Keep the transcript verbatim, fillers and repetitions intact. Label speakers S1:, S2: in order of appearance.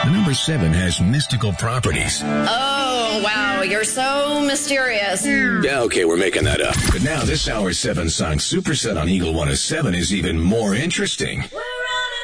S1: The number seven has mystical properties.
S2: Oh, wow. You're so mysterious.
S1: Yeah, okay, we're making that up. But now this hour's seven song superset on Eagle one oh seven is even more interesting.